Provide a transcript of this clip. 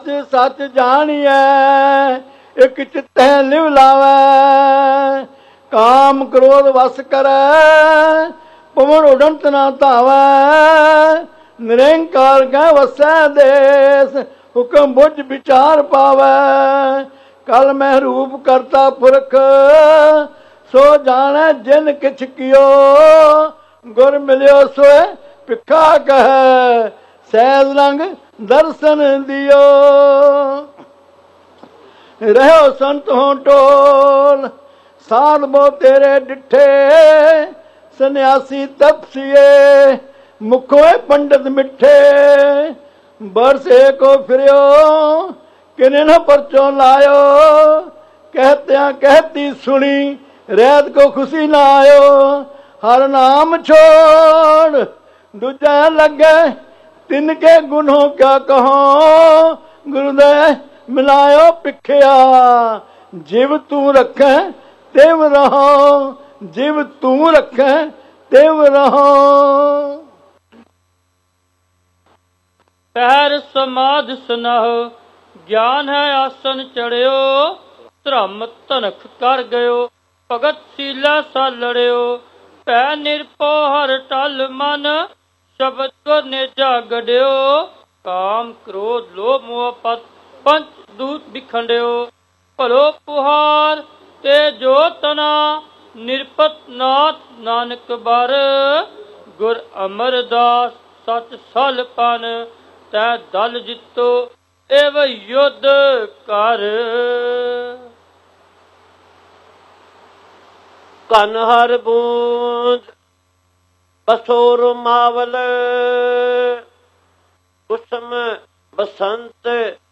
सच जानिए एक चित्ते लिव लावे। काम क्रोध वस करे पवन उड़ंत ना धावे। निरंकार कै वसै देश हुक्म बुझ विचार पावे। कल मैं रूप करता पुरख सो जाने जिन किछ कियो। गुर मिलियो सोए पिखा कहे सहज रंग दर्शन दियो। रहो संत हो टोल साध बो तेरे डिठे। सन्यासी तपसिए मुखों पंडित मिठे। बरसे को फिरियो किने न परचो लायो। कहत्या कहती सुनी रैत को खुशी ना आयो। हर नाम छोड़ दूजा लगे तिनके गुनों क्या कहो। गुरुदेव मिलायो पिखिया जिव तू रखे तिव रहो। जिव तू रखे तिव रहो। पैर समाध सुनाहो ज्ञान है आसन चढ़ियो। धर्म धनख कर गयो भगत सीला सा लड़ियो। पै निरपो हर टल मन शब्द को नेजा गड्यो। काम क्रोध लोभ मोह पत पंच दूत बिखंड्यो। भलो पुहार ते जो तना निरपत नाथ नानक बर। गुर अमरदास सच सल पन तै दल जितो एव युद्ध कर। कन हर बूंद बसोर मावल कुसम बसंत